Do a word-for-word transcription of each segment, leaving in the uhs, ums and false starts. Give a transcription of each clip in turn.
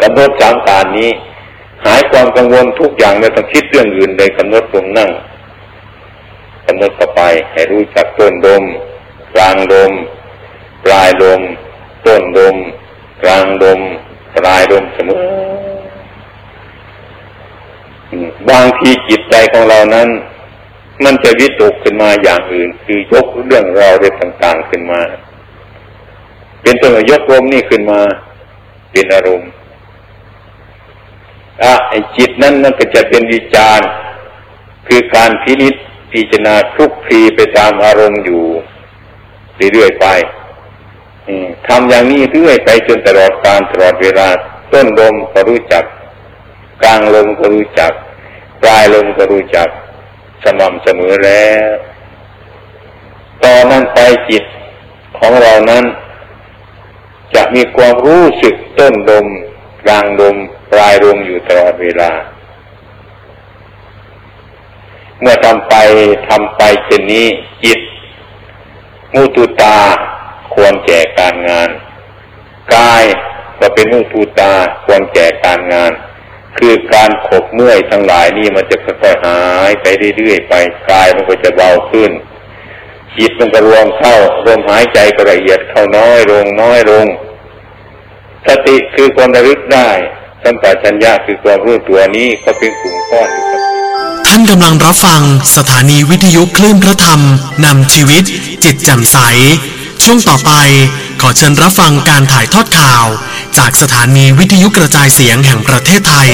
ำหนดสามการนี้หายความกังวลทุกอย่างไม่ต้องคิดเรื่องอื่นเลยกำหนดลงนั่งกำหนดต่อไปให้รู้จักต้นลมกลางลมปลายลมต้นลมกลางลมปลายลมเสมอบางทีจิตใจของเรานั้นมันจะวิตกขึ้นมาอย่างอื่นคือยกเรื่องราวเรื่องต่างๆขึ้นมาเป็นต้นยกลมนี่ขึ้นมาเป็นอารมณ์อ่ะไอ้จิตนั้นมันก็จะเป็นวิจารณ์คือการพินิจพิจารณาคลุกคลีไปตามอารมณ์อยู่เรื่อยๆไปทำอย่างนี้เรื่อยไปจนตลอดกาลตลอดเวลาต้นลมก็รู้จักกลางลมก็รู้จักปลายลมก็รู้จักสม่ำเสมอแล้วตอนนั้นไปจิตของเรานั้นจะมีความรู้สึกต้นลมกลางลมปลายลมอยู่ตลอดเวลาเมื่อทำไปทำไปเช่นนี้จิตมุตุตาควรแก่การงานกายก็เป็นมุตุตาควรแก่การงานคือการขบเมื่อยทั้งหลายนี่มันจะค่อยๆหายไปเรื่อยๆไปกายมันก็จะเบาขึ้นจิตมันก็รวมเข้าลมหายใจก็ละเอียดเข้าน้อยลงน้อยลงสติคือความระลึกได้สัมปชัญญะคือความรู้ตัวนี้ก็เป็นกลุ่มก้อนอยู่ครับท่านกำลังรับฟังสถานีวิทยุคลื่นพระธรรมนำชีวิตจิตแจ่มใสช่วงต่อไปขอเชิญรับฟังการถ่ายทอดข่าวจากสถานีวิทยุกระจายเสียงแห่งประเทศไทย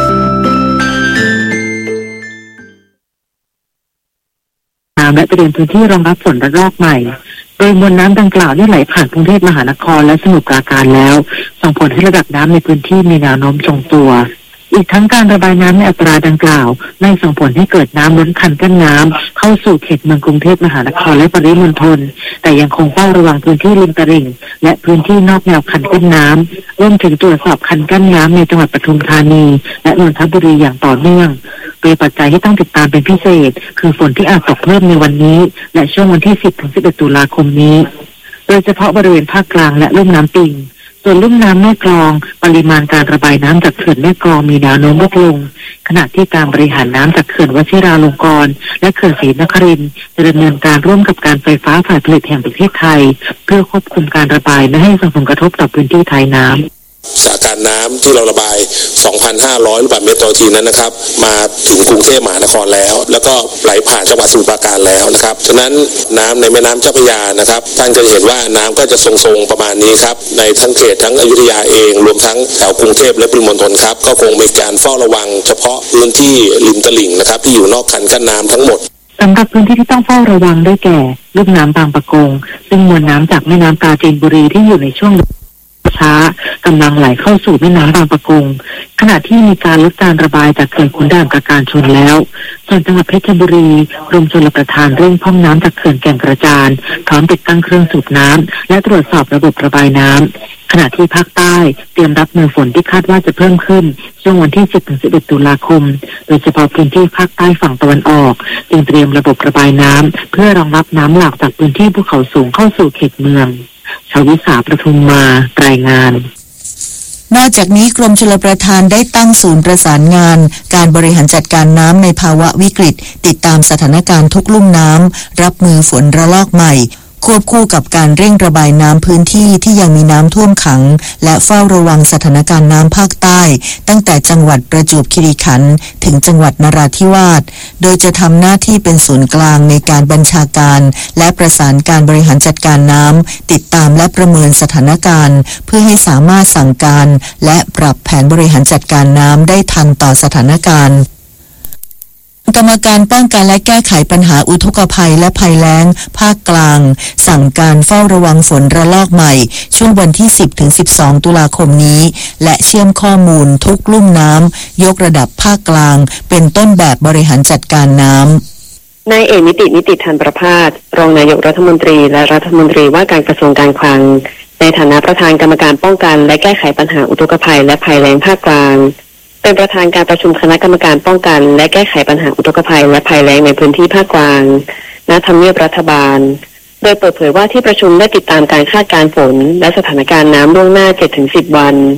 น้ำและเตรียมพื้นที่รองรับฝนระลอกใหม่โดยมวลน้ำดังกล่าวได้ไหลผ่านกรุงเทพมหานครและสมุทรปราการแล้วส่งผลให้ระดับน้ำในพื้นที่มีแนวโน้มทรงตัวอีกทั้งการระบายน้ำในอัตราดังกล่าวไม่ส่งผลให้เกิดน้ำล้นคันกั้นน้ำเข้าสู่เขตเมืองกรุงเทพมหานครและปริมณฑลแต่ยังคงเฝ้าระวังพื้นที่ริมตลิ่งและพื้นที่นอกแนวคันกั้นน้ำรวมถึงตรวจสอบคันกั้นน้ำในจังหวัดปทุมธานีและนนทบุรีอย่างต่อเนื่องโดยปัจจัยที่ต้องติดตามเป็นพิเศษคือฝนที่อาจตกเพิ่มในวันนี้และช่วงวันที่ สิบถึงสิบเอ็ด ตุลาคมนี้โดยเฉพาะบริเวณภาคกลางและลุ่มน้ำปิงส่วนลุ่มน้ำแม่กลองปริมาณการระบายน้ำจากเขื่อนแม่กลองมีแนวโน้มลดลงขณะที่การบริหารน้ำจากเขื่อนวชิราลงกรณ์และเขื่อนศรีนครินทร์จะดำเนินการร่วมกับการไฟฟ้าฝ่ายผลิตแห่งประเทศไทยเพื่อควบคุมการระบายไม่ให้ส่งผลกระทบต่อพื้นที่ท้ายน้ำสถานการณ์น้ำที่เราระบาย สองพันห้าร้อย ลูกบาศก์เมตรต่อนาทีนั้นนะครับมาถึงกรุงเทพมหานครแล้วแล้วก็ไหลผ่านจังหวัดสมุทรปราการแล้วนะครับฉะนั้นน้ำในแม่น้ำเจ้าพระยานะครับท่านก็จะเห็นว่าน้ำก็จะทรงๆประมาณนี้ครับในทั้งเขตทั้งอยุธยาเองรวมทั้งแถวกรุงเทพและปริมณฑลครับก็คงมีการเฝ้าระวังเฉพาะพื้นที่ริมตลิ่งนะครับที่อยู่นอกคันกั้นน้ำทั้งหมดสำหรับพื้นที่ที่ต้องเฝ้าระวังได้แก่ลุ่มน้ำบางปะกงซึ่งมวลน้ำจากแม่น้ำปราจีนบุรีที่อยู่ในช่วงช้ากำลังไหลเข้าสู่แม่น้ำบางปะกงขณะที่มีการลดการระบายจากเขื่อนขุนด่านประการชนแล้วส่วนจังหวัดเพชรบุรีกรมชลประทานเร่งพ่องน้ำจากเขื่อนแก่งกระจานพร้อมติดตั้งเครื่องสูบน้ำและตรวจสอบระบบระบายน้ำขณะที่ภาคใต้เตรียมรับมือฝนที่คาดว่าจะเพิ่มขึ้นช่วงวันที่ สิบถึงสิบเอ็ด ตุลาคมโดยเฉพาะพื้นที่ภาคใต้ฝั่งตะวันออกจึงเตรียมระบบระบายน้ำเพื่อรองรับน้ำหลากจากพื้นที่ภูเขาสูงเข้าสู่เขตเมืองชวิสาประทุมมารายงานนอกจากนี้กรมชลประทานได้ตั้งศูนย์ประสานงานการบริหารจัดการน้ำในภาวะวิกฤตติดตามสถานการณ์ทุกลุ่มน้ำรับมือฝนระลอกใหม่ควบคู่กับการเร่งระบายน้ำพื้นที่ที่ยังมีน้ำท่วมขังและเฝ้าระวังสถานการณ์น้ำภาคใต้ตั้งแต่จังหวัดประจวบคีรีขันธ์ถึงจังหวัดนราธิวาสโดยจะทำหน้าที่เป็นศูนย์กลางในการบัญชาการและประสานการบริหารจัดการน้ำติดตามและประเมินสถานการณ์เพื่อให้สามารถสั่งการและปรับแผนบริหารจัดการน้ำได้ทันต่อสถานการณ์กรรมการป้องกันและแก้ไขปัญหาอุทกภัยและภัยแล้งภาคกลางสั่งการเฝ้าระวังฝนระลอกใหม่ช่วงวันที่ สิบถึงสิบสอง ตุลาคมนี้และเชื่อมข้อมูลทุกลุ่มน้ำยกระดับภาคกลางเป็นต้นแบบบริหารจัดการน้ำนายเอกนิตินิติธันประภาสรองนายกรัฐมนตรีและรัฐมนตรีว่าการกระทรวงการคลังในฐานะประธานกรรมการป้องกันและแก้ไขปัญหาอุทกภัยและภัยแล้งภาคกลางเป็นประธานการประชุมคณะกรรมการป้องกันและแก้ไขปัญหาอุทกภัยและภัยแล้งในพื้นที่ภาคกลางณทำเนียบรัฐบาลโดยเปิดเผยว่าที่ประชุมได้ติดตามการคาดการณ์ฝนและสถานการณ์น้ำล่วงหน้า เจ็ดถึงสิบ วัน